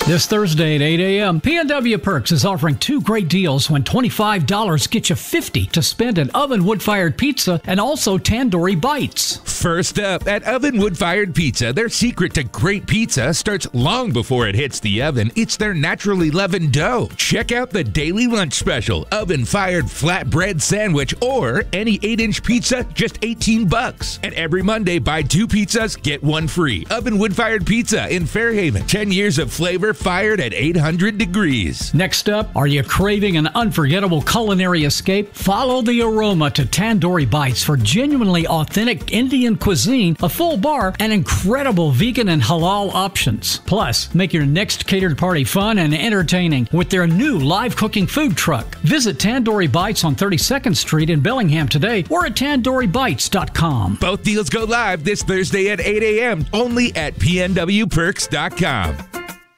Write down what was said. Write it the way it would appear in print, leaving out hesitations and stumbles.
This Thursday at 8 a.m., PNW Perks is offering two great deals when $25 gets you $50 to spend at Oven Wood-Fired Pizza and also Tandoori Bites. First up, at Oven Wood-Fired Pizza, their secret to great pizza starts long before it hits the oven. It's their naturally leavened dough. Check out the daily lunch special, Oven-Fired Flatbread Sandwich, or any 8-inch pizza, just $18. And every Monday, buy 2 pizzas, get 1 free. Oven Wood-Fired Pizza in Fairhaven. 10 years of flavor fired at 800 degrees. Next up, are you craving an unforgettable culinary escape? Follow the aroma to Tandoori Bites for genuinely authentic Indian cuisine, a full bar, and incredible vegan and halal options. Plus, make your next catered party fun and entertaining with their new live cooking food truck. Visit Tandoori Bites on 32nd Street in Bellingham today or at TandooriBites.com. Both deals go live this Thursday at 8 a.m. only at PNWPerks.com.